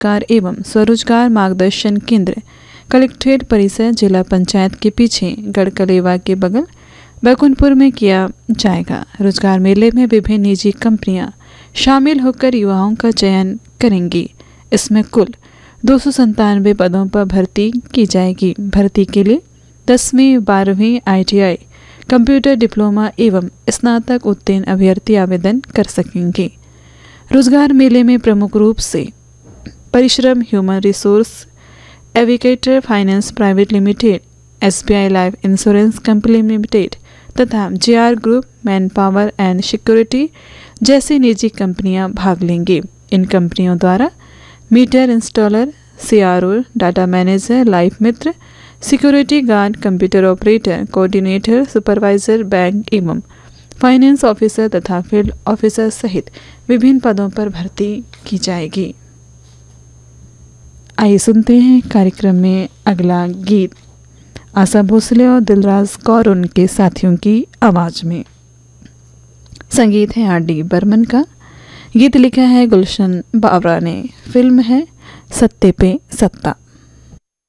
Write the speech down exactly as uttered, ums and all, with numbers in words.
रोजगार एवं स्वरोजगार मार्गदर्शन केंद्र कलेक्ट्रेट परिसर जिला पंचायत के पीछे गढ़कलेवा के बगल बैकुंठपुर में किया जाएगा। रोजगार मेले में विभिन्न निजी कंपनियां शामिल होकर युवाओं का चयन करेंगी। इसमें कुल दो सौ संतानवे पदों पर भर्ती की जाएगी। भर्ती के लिए दसवीं बारहवीं I T I, computer diploma एवं स्नातक उत्तीर्ण अभ्यर्थी आवेदन कर सकेंगे। रोजगार मेले में प्रमुख रूप से परिश्रम human resource, एविकेटर finance private limited, S B I life insurance company limited तथा जे are group, man power and security जैसी निजी कंपनियां भाग लेंगी। इन कंपनियों द्वारा metre installer, C R O, data manager, life मित्र, security guard, computer operator, coordinator, supervisor, bank एवं finance officer तथा फील्ड ऑफिसर सहित विभिन्न पदों पर भर्ती की जाएगी। आइए सुनते हैं कार्यक्रम में अगला गीत आशा भोसले और दिलराज कौर उनके साथियों की आवाज में। संगीत है आर डी बर्मन का। गीत लिखा है गुलशन बावरा ने। फिल्म है सत्ते पे सत्ता।